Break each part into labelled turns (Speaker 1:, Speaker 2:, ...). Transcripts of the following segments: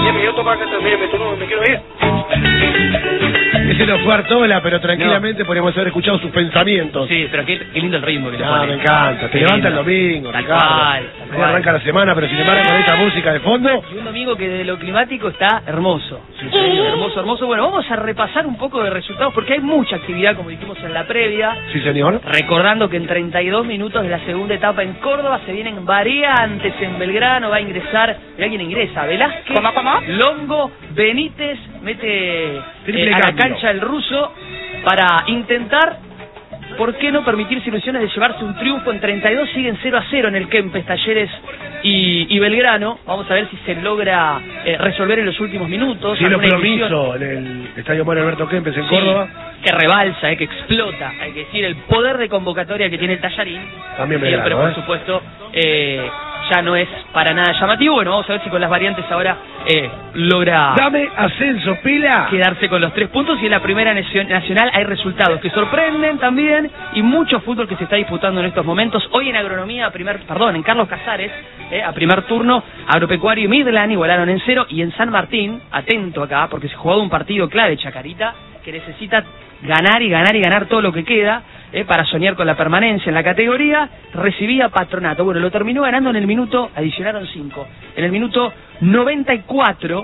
Speaker 1: 10 minutos para que termine mi turno, me quiero ir.
Speaker 2: Ese no fue Artola, pero tranquilamente podríamos haber escuchado sus pensamientos.
Speaker 3: Sí, pero qué lindo el ritmo que le pone.
Speaker 2: Me encanta. Te levanta el domingo,
Speaker 3: tal
Speaker 2: Ricardo.
Speaker 3: cual.
Speaker 2: Ahí arranca la semana, pero sin embargo con esta música de fondo.
Speaker 3: Y un domingo que de lo climático está hermoso.
Speaker 2: Sí, señor.
Speaker 3: Hermoso, hermoso. Bueno, vamos a repasar un poco de resultados porque hay mucha actividad, como dijimos en la previa.
Speaker 2: Sí, señor.
Speaker 3: Recordando que en 32 minutos de la segunda etapa en Córdoba se vienen variantes en Belgrano. Va a ingresar, mirá quién ingresa, Velázquez,
Speaker 4: ¿Cómo?
Speaker 3: Longo, Benítez, mete
Speaker 2: Triple
Speaker 3: a la
Speaker 2: cambio.
Speaker 3: cancha el ruso para intentar, ¿por qué no permitirse ilusiones de llevarse un triunfo? En 32 siguen 0-0 en el Kempes, Talleres y Belgrano. Vamos a ver si se logra resolver en los últimos minutos.
Speaker 2: Cielo
Speaker 3: Alguna
Speaker 2: Plomizo en el Estadio Mario Alberto Kempes en Córdoba.
Speaker 3: Que rebalsa, que explota, hay que decir, el poder de convocatoria que tiene el Tallarín.
Speaker 2: También
Speaker 3: siempre,
Speaker 2: Belgrano,
Speaker 3: por supuesto, ya no es para nada llamativo. Bueno, vamos a ver si con las variantes ahora logra
Speaker 2: Dame ascenso, pila.
Speaker 3: quedarse con los 3 puntos. Y en la primera nacional hay resultados que sorprenden también y mucho fútbol que se está disputando en estos momentos. Hoy en Agronomía, en Carlos Casares, a primer turno, Agropecuario y Midland igualaron en 0. Y en San Martín, atento acá, porque se jugó un partido clave, Chacarita, que necesita ganar y ganar y ganar todo lo que queda para soñar con la permanencia en la categoría. Recibía Patronato, bueno, lo terminó ganando en el minuto, adicionaron 5, en el minuto 94,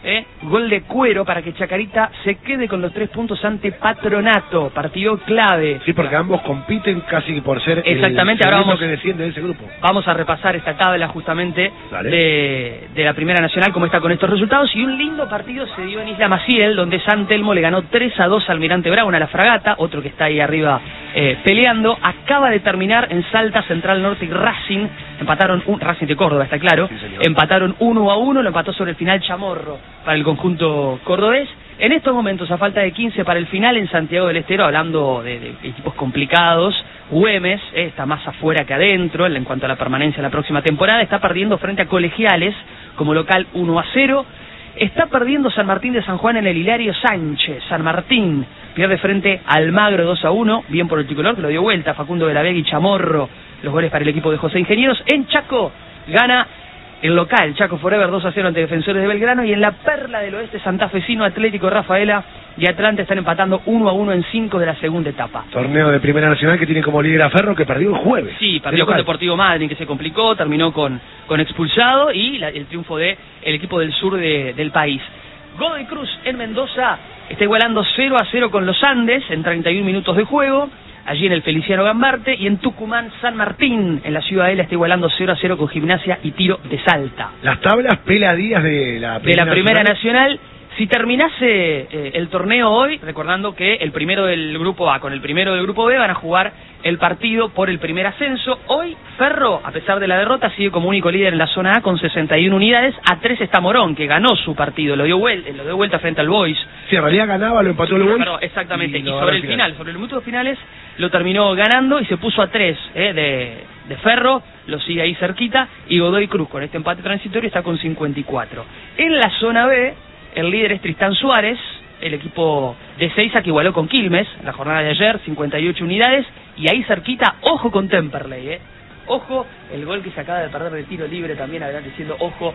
Speaker 3: gol de Cuero para que Chacarita se quede con los 3 puntos ante Patronato, partido clave.
Speaker 2: Sí, porque ambos compiten casi por ser
Speaker 3: Exactamente,
Speaker 2: el
Speaker 3: ahora
Speaker 2: segundo
Speaker 3: vamos
Speaker 2: que desciende de ese grupo.
Speaker 3: Vamos a repasar esta tabla justamente
Speaker 2: Dale.
Speaker 3: de la Primera Nacional, cómo está con estos resultados. Y un lindo partido se dio en Isla Maciel, donde San Telmo le ganó 3-2 al Almirante Brown, a la Fragata, otro que está ahí arriba peleando. Acaba de terminar en Salta, Central Norte y Racing. Empataron, Racing de Córdoba, está claro.
Speaker 2: Sí, señor.
Speaker 3: Empataron 1-1, lo empató sobre el final Chamorro para el conjunto cordobés. En estos momentos, a falta de 15 para el final en Santiago del Estero, hablando de equipos complicados, Güemes está más afuera que adentro en cuanto a la permanencia en la próxima temporada. Está perdiendo frente a Colegiales como local 1-0. Está perdiendo San Martín de San Juan en el Hilario Sánchez. San Martín pierde frente a Almagro 2-1, bien por el tricolor, que lo dio vuelta Facundo de la Vega y Chamorro, los goles para el equipo de José Ingenieros. En Chaco gana el local, Chaco Forever 2-0 ante Defensores de Belgrano. Y en la perla del oeste santafesino, Atlético Rafaela y Atlanta están empatando 1-1 en 5 de la segunda etapa.
Speaker 2: Torneo de Primera Nacional que tiene como líder a Ferro, que perdió el jueves.
Speaker 3: Sí, perdió con Deportivo Madryn, que se complicó, terminó con expulsado, y el triunfo del equipo del sur del país. Godoy Cruz en Mendoza está igualando 0-0 con los Andes en 31 minutos de juego, allí en el Feliciano Gambarte. Y en Tucumán, San Martín, en la Ciudadela, está igualando 0-0 con Gimnasia y Tiro de Salta.
Speaker 2: Las tablas peladías de la
Speaker 3: Primera Nacional. Si terminase el torneo hoy, recordando que el primero del grupo A con el primero del grupo B van a jugar el partido por el primer ascenso. Hoy Ferro, a pesar de la derrota, sigue como único líder en la zona A con 61 unidades. A 3 está Morón, que ganó su partido, lo dio vuelta frente al Boys.
Speaker 2: Sí, en realidad ganaba, lo empató el Boys.
Speaker 3: Pero, exactamente, y sobre el final, sobre los minutos finales, lo terminó ganando y se puso a 3 de Ferro, lo sigue ahí cerquita. Y Godoy Cruz, con este empate transitorio, está con 54. En la zona B, el líder es Tristán Suárez, el equipo de Seiza, que igualó con Quilmes la jornada de ayer, 58 unidades. Y ahí cerquita, ojo con Temperley, ojo, el gol que se acaba de perder de tiro libre también, habrá diciendo ojo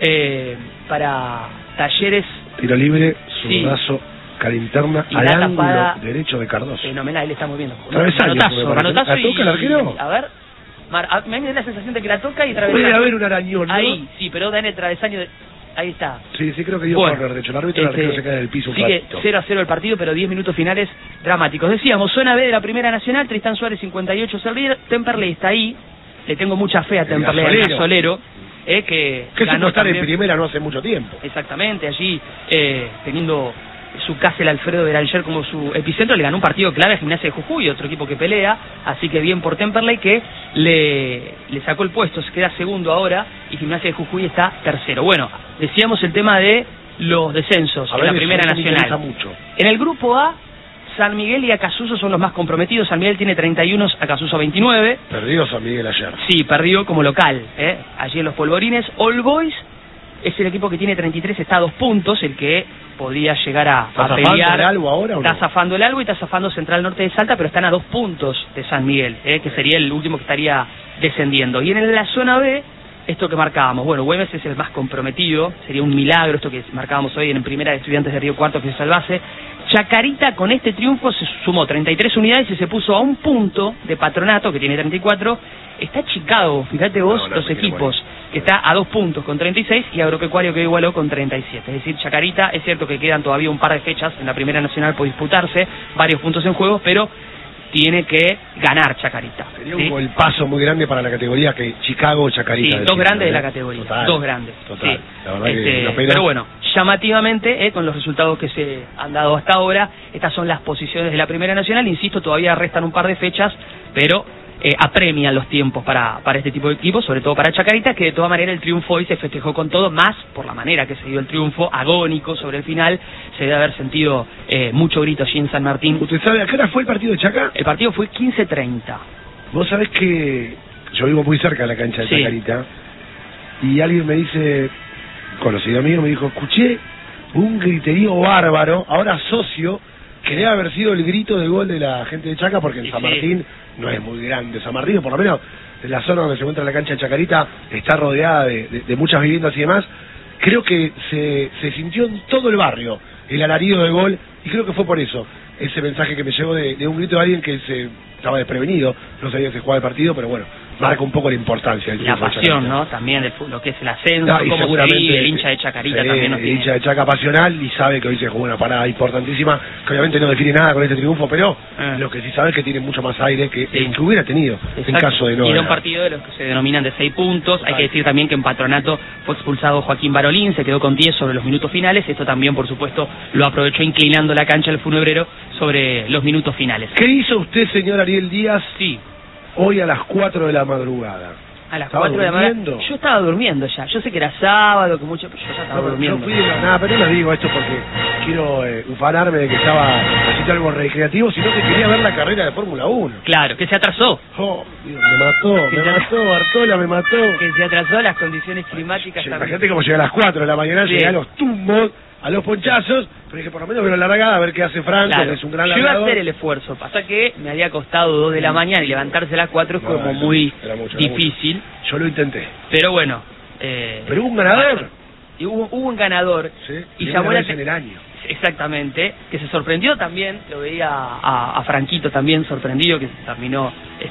Speaker 3: para Talleres.
Speaker 2: Tiro libre,
Speaker 3: Sí.
Speaker 2: zurdazo, cara interna,
Speaker 3: Y
Speaker 2: al
Speaker 3: la
Speaker 2: ángulo
Speaker 3: tapada
Speaker 2: derecho de Cardoso.
Speaker 3: Fenomenal, él está muy bien.
Speaker 2: Travesaño,
Speaker 3: Manotazo
Speaker 2: ¿la toca el arquero?
Speaker 3: A ver, me da la sensación de que la toca y travesaño.
Speaker 2: Puede haber un arañón, ¿no?
Speaker 3: Ahí, sí, pero da en el travesaño. Ahí está.
Speaker 2: Sí, creo que dio corner, de hecho, el árbitro el arquero se cae del piso un
Speaker 3: sigue
Speaker 2: ratito.
Speaker 3: 0-0 el partido, pero 10 minutos finales dramáticos. Decíamos, zona B de la Primera Nacional, Tristán Suárez 58 es el líder, Temperley está ahí, le tengo mucha fe a Temperley, al gasolero, que
Speaker 2: supo estar
Speaker 3: también
Speaker 2: en primera no hace mucho tiempo.
Speaker 3: Exactamente, allí teniendo su casa el Alfredo Beranger como su epicentro, le ganó un partido clave a Gimnasia de Jujuy, otro equipo que pelea, así que bien por Temperley, que le sacó el puesto, se queda segundo ahora, y Gimnasia de Jujuy está tercero. Bueno, decíamos el tema de los descensos en la Primera Nacional. En el grupo A, San Miguel y Acasuso son los más comprometidos. San Miguel tiene 31, Acasuso 29.
Speaker 2: Perdió San Miguel ayer.
Speaker 3: Sí, perdió como local, allí en los Polvorines. All Boys es el equipo que tiene 33, está a 2 puntos, el que podría llegar a pelear.
Speaker 2: ¿El Albo ahora o no?
Speaker 3: Está zafando el Albo y está zafando Central Norte de Salta, pero están a 2 puntos de San Miguel, que sería el último que estaría descendiendo. Y en la zona B, esto que marcábamos. Bueno, Güemes es el más comprometido, sería un milagro esto que marcábamos hoy en primera de Estudiantes de Río Cuarto que se salvase. Chacarita con este triunfo se sumó 33 unidades y se puso a un punto de Patronato, que tiene 34. Está Chicago, fíjate vos, los equipos, que está a 2 puntos con 36 y Agropecuario que igualó con 37. Es decir, Chacarita, es cierto que quedan todavía un par de fechas en la Primera Nacional por disputarse, varios puntos en juego, pero tiene que ganar Chacarita.
Speaker 2: Sería un paso muy grande para la categoría que Chicago o Chacarita.
Speaker 3: Sí, dos grandes de la categoría, total, dos grandes.
Speaker 2: Total,
Speaker 3: sí.
Speaker 2: La verdad que una pena.
Speaker 3: Pero bueno, llamativamente, con los resultados que se han dado hasta ahora, estas son las posiciones de la Primera Nacional. Insisto, todavía restan un par de fechas, pero apremian los tiempos para este tipo de equipos, sobre todo para Chacarita, que de todas maneras el triunfo hoy se festejó con todo, más por la manera que se dio el triunfo, agónico sobre el final. Se debe haber sentido mucho grito allí en San Martín.
Speaker 2: ¿Usted sabe a qué hora fue el partido de Chaca?
Speaker 3: El partido fue 15:30.
Speaker 2: Vos sabés que yo vivo muy cerca de la cancha de Chacarita, y alguien me dice, conocido mío, me dijo, escuché un griterío bárbaro, ahora socio, que debe haber sido el grito de gol de la gente de Chaca, porque en San Martín no es muy grande. San Martín, por lo menos en la zona donde se encuentra la cancha de Chacarita, está rodeada de muchas viviendas y demás. Creo que se sintió en todo el barrio el alarido de gol, y creo que fue por eso, ese mensaje que me llegó de un grito de alguien que estaba desprevenido, no sabía que se jugaba el partido, pero bueno, marca un poco la importancia del
Speaker 3: la pasión, ¿no? También lo que es el ascenso,
Speaker 2: y
Speaker 3: cómo
Speaker 2: seguramente
Speaker 3: se vive, el hincha de Chacarita también nos
Speaker 2: el hincha de Chaca pasional, y sabe que hoy se jugó una parada importantísima, que obviamente no define nada con este triunfo, pero lo que sí sabe es que tiene mucho más aire que el que hubiera tenido. Exacto. En caso de no.
Speaker 3: Y era un partido de los que se denominan de 6 puntos. Hay que decir también que en Patronato fue expulsado Joaquín Barolín, se quedó con 10 sobre los minutos finales. Esto también, por supuesto, lo aprovechó inclinando la cancha el funebrero sobre los minutos finales.
Speaker 2: ¿Qué hizo usted, señor Ariel Díaz,
Speaker 3: sí,
Speaker 2: hoy a las 4 de la madrugada?
Speaker 3: A las 4 de la mañana. Yo estaba durmiendo ya. Yo sé que era sábado, que mucho, pero yo ya estaba durmiendo.
Speaker 2: Pero no digo esto porque quiero ufanarme de que estaba haciendo algo recreativo, sino que quería ver la carrera de Fórmula 1.
Speaker 3: Claro, que se atrasó.
Speaker 2: Oh, Dios, me mató, Bartola me mató.
Speaker 3: Que se atrasó, las condiciones climáticas también.
Speaker 2: Imagínate cómo llega a las 4 de la mañana, llega a los tumbos, a los ponchazos, pero dije, por lo menos veo la largada, a ver qué hace Franco, que es un gran largador.
Speaker 3: Yo iba a hacer el esfuerzo, pasa que me había costado 2 de la mañana y levantarse a las 4 es como muy difícil.
Speaker 2: Yo lo intenté.
Speaker 3: Pero bueno.
Speaker 2: Pero hubo un ganador.
Speaker 3: Y hubo un ganador.
Speaker 2: Sí,
Speaker 3: y llamó la
Speaker 2: en el año.
Speaker 3: Exactamente, que se sorprendió también, lo veía a Franquito también sorprendido, que se terminó,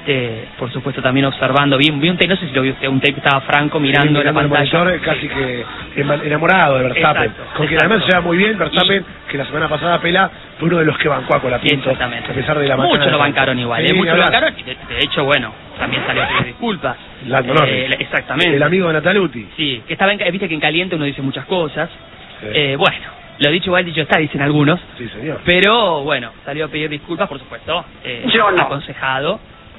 Speaker 3: por supuesto, también observando, vi un tape, no sé si lo vio usted, un tape que estaba Franco mirando la pantalla.
Speaker 2: Monitor, casi que enamorado de Verstappen, con quien además se lleva muy bien Verstappen, que la semana pasada Pela fue uno de los que bancó a Colapinto, a pesar de la macana.
Speaker 3: Muchos lo bancaron igual, muchos lo bancaron, y de hecho, bueno, también salió a pedir disculpas.
Speaker 2: Lando Norris,
Speaker 3: exactamente.
Speaker 2: el amigo de Nataluti.
Speaker 3: Sí, que estaba viste que en caliente uno dice muchas cosas, bueno. Lo dicho igual, dicho está, dicen algunos.
Speaker 2: Sí, señor.
Speaker 3: Pero, bueno, salió a pedir disculpas, por supuesto.
Speaker 4: Yo no.
Speaker 3: Aconsejado.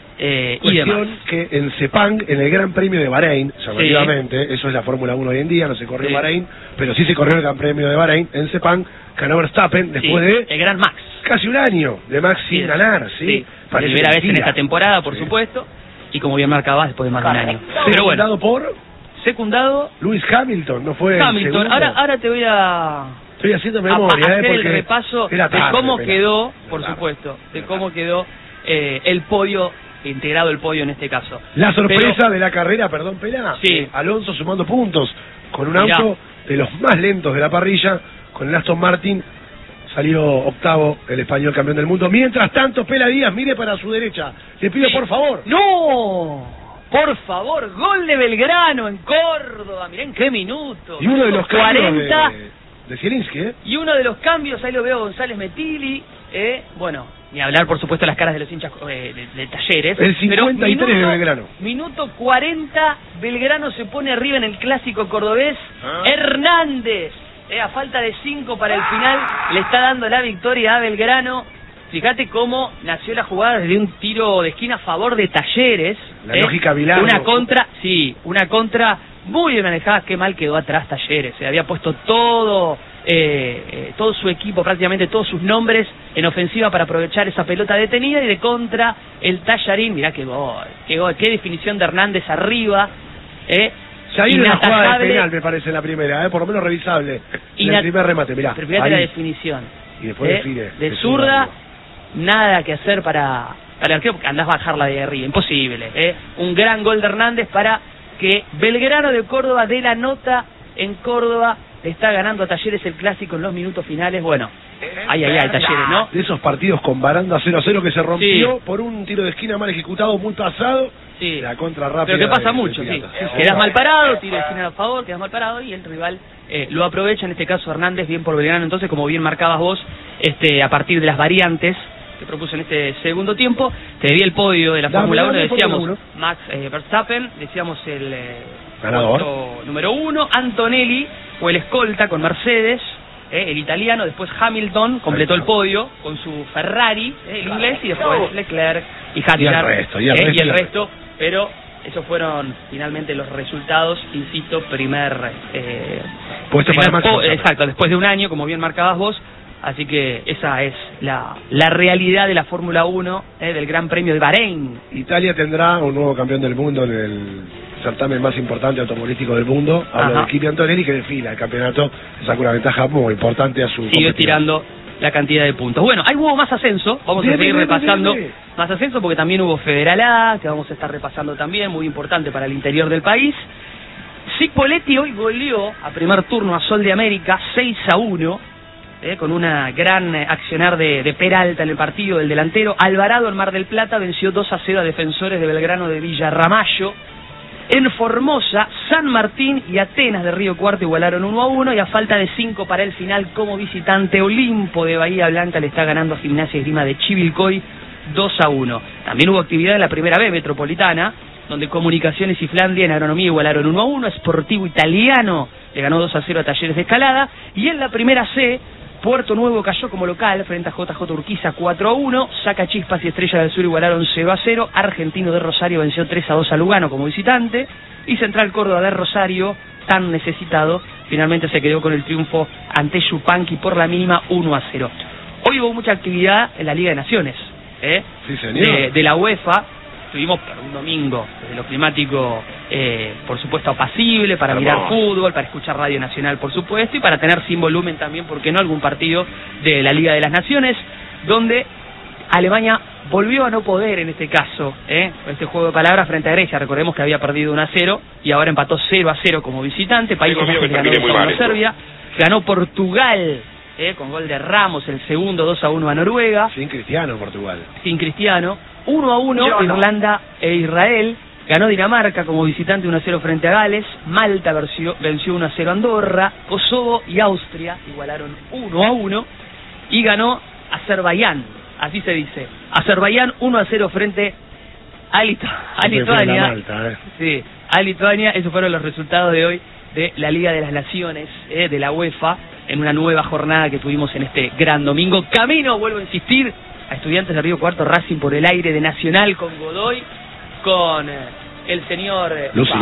Speaker 2: Y demás. Que en Sepang, en el Gran Premio de Bahrein, llamativamente, eso es la Fórmula 1 hoy en día, no se corrió en Bahrein, pero sí se corrió el Gran Premio de Bahrein, en Sepang, ganó Verstappen después de...
Speaker 3: el Gran Max.
Speaker 2: Casi un año de Max sin ganar,
Speaker 3: Por primera vez en esta temporada, por supuesto, y como bien marcabas, después de más de un año. Pero bueno. Secundado...
Speaker 2: Lewis Hamilton, no fue
Speaker 3: Hamilton, ahora te voy a...
Speaker 2: Estoy haciendo memoria,
Speaker 3: hacer el repaso de cómo quedó, por supuesto, de cómo quedó el podio, integrado el podio en este caso.
Speaker 2: La sorpresa de la carrera, perdón, Pela, Alonso sumando puntos con un auto de los más lentos de la parrilla, con el Aston Martin, salió octavo el español campeón del mundo. Mientras tanto, Pela Díaz, mire para su derecha, le pido por favor.
Speaker 3: ¡No! Por favor, gol de Belgrano en Córdoba, mirá en qué minuto.
Speaker 2: Y uno de los
Speaker 3: 40
Speaker 2: de Zielinski,
Speaker 3: Y uno de los cambios, ahí lo veo González Metili, bueno, ni hablar por supuesto las caras de los hinchas de Talleres.
Speaker 2: El 53 de Belgrano.
Speaker 3: Minuto 40, Belgrano se pone arriba en el clásico cordobés. Hernández, a falta de 5 para el final, le está dando la victoria a Belgrano. Fíjate cómo nació la jugada desde un tiro de esquina a favor de Talleres.
Speaker 2: La lógica Bilardo.
Speaker 3: Una contra muy bien manejada. Qué mal quedó atrás Talleres. Se había puesto todo su equipo, prácticamente todos sus nombres en ofensiva para aprovechar esa pelota detenida, y de contra el Tallarín. Mirá qué gol, qué definición de Hernández arriba.
Speaker 2: Ya hay una jugada de penal, me parece, en la primera, por lo menos revisable. En el primer remate, mirá.
Speaker 3: Pero fíjate la definición.
Speaker 2: Y después define.
Speaker 3: De zurda, nada que hacer para el arquero, porque andás a bajarla de arriba, imposible. Un gran gol de Hernández para que Belgrano de Córdoba de la nota en Córdoba está ganando a Talleres el clásico en los minutos finales. Bueno, ay, Talleres, ¿no?
Speaker 2: De esos partidos con baranda 0-0 que se rompió por un tiro de esquina mal ejecutado, muy pasado.
Speaker 3: Sí.
Speaker 2: La contra rápida.
Speaker 3: Pero que pasa mucho, sí. Quedas mal parado, tiro de esquina a favor, quedas mal parado y el rival lo aprovecha, en este caso Hernández, bien por Belgrano. Entonces, como bien marcabas vos, a partir de las variantes que propuso en este segundo tiempo, te vi el podio de la Fórmula 1, decíamos Max Verstappen, decíamos el
Speaker 2: ganador
Speaker 3: número 1, Antonelli fue el escolta con Mercedes, el italiano, después Hamilton completó el podio con su Ferrari, el inglés, y después Leclerc y Hadjar y el resto, pero esos fueron finalmente los resultados, insisto,
Speaker 2: puesto para Max.
Speaker 3: Exacto, después de un año, como bien marcabas vos. Así que esa es la realidad de la Fórmula 1, del Gran Premio de Bahrein.
Speaker 2: Italia tendrá un nuevo campeón del mundo en el certamen más importante automovilístico del mundo. Hablo de Kimi Antonelli, que desfila el campeonato, saca una ventaja muy importante a su
Speaker 3: sigue tirando la cantidad de puntos. Bueno, ahí hubo más ascenso, vamos a seguir repasando más ascenso, porque también hubo Federal A, que vamos a estar repasando también, muy importante para el interior del país. Cipolletti hoy goleó a primer turno a Sol de América 6-1, con una gran accionar de Peralta en el partido del delantero. Alvarado en Mar del Plata venció 2-0 a Defensores de Belgrano de Villa Ramallo. En Formosa, San Martín y Atenas de Río Cuarto igualaron 1-1, y a falta de 5 para el final, como visitante, Olimpo de Bahía Blanca le está ganando a Gimnasia y Esgrima de Chivilcoy 2-1. También hubo actividad en la Primera B Metropolitana, donde Comunicaciones y Flandia en Agronomía igualaron 1-1, Sportivo Italiano le ganó 2-0 a Talleres de Escalada, y en la Primera C, Puerto Nuevo cayó como local frente a JJ Urquiza 4-1, Sacachispas y Estrella del Sur igualaron 0-0, Argentino de Rosario venció 3-2 a Lugano como visitante, y Central Córdoba de Rosario, tan necesitado, finalmente se quedó con el triunfo ante Yupanqui por la mínima 1-0. Hoy hubo mucha actividad en la Liga de Naciones,
Speaker 2: sí, señor.
Speaker 3: de la UEFA. Estuvimos por un domingo, desde lo climático, por supuesto, apacible, para mirar fútbol, para escuchar Radio Nacional, por supuesto, y para tener sin volumen también, ¿por qué no?, algún partido de la Liga de las Naciones, donde Alemania volvió a no poder, en este caso, este juego de palabras frente a Grecia. Recordemos que había perdido 1-0 y ahora empató 0-0 como visitante. Países Bajos ganó 2-1 a Serbia, ganó Portugal, con gol de Ramos, el segundo 2-1 a Noruega.
Speaker 2: Sin Cristiano, Portugal.
Speaker 3: Sin Cristiano. 1-1 Irlanda e Israel. Ganó Dinamarca como visitante 1-0 frente a Gales. Malta venció 1-0 a Andorra. Kosovo y Austria igualaron 1-1. Y ganó Azerbaiyán, así se dice. Azerbaiyán 1-0 frente a Lituania.
Speaker 2: Malta,
Speaker 3: Sí, a Lituania. Esos fueron los resultados de hoy de la Liga de las Naciones, de la UEFA, en una nueva jornada que tuvimos en este gran domingo. Camino, vuelvo a insistir, a Estudiantes de Río Cuarto, Racing por el aire de Nacional, con Godoy, con el señor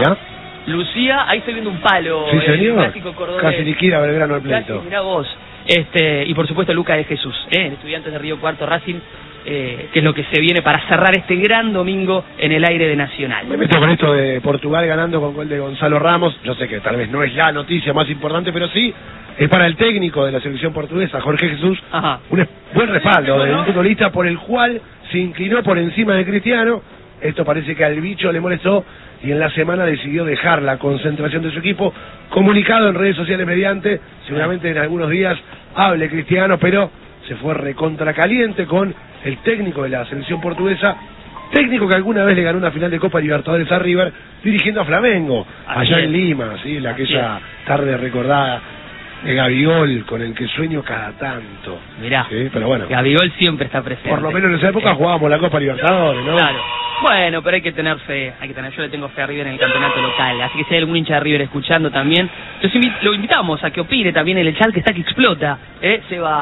Speaker 3: Lucía. Ahí estoy viendo un palo,
Speaker 2: sí, señor.
Speaker 3: Clásico cordobés.
Speaker 2: Casi liquida Belgrano el pleito.
Speaker 3: Casi, mirá vos. Y por supuesto Lucas de Jesús, en Estudiantes de Río Cuarto, Racing, que es lo que se viene para cerrar este gran domingo en el aire de Nacional.
Speaker 2: Me meto con esto de Portugal ganando con gol de Gonzalo Ramos. Yo sé que tal vez no es la noticia más importante, pero sí es para el técnico de la selección portuguesa, Jorge Jesús, un buen respaldo de un futbolista por el cual se inclinó por encima de Cristiano. Esto parece que al bicho le molestó y en la semana decidió dejar la concentración de su equipo, comunicado en redes sociales mediante, seguramente en algunos días hable Cristiano, pero se fue recontra caliente con el técnico de la selección portuguesa, técnico que alguna vez le ganó una final de Copa Libertadores a River, dirigiendo a Flamengo, allá en Lima, ¿sí? Aquella tarde recordada de Gabigol, con el que sueño cada tanto.
Speaker 3: Mirá,
Speaker 2: ¿sí? Pero bueno,
Speaker 3: Gabigol siempre está presente.
Speaker 2: Por lo menos en esa época jugábamos la Copa Libertadores, ¿no?
Speaker 3: Claro. Bueno, pero hay que tener fe, yo le tengo fe a River en el campeonato local, así que si hay algún hincha de River escuchando también, lo invitamos a que opine también en el chat, que está que explota, se va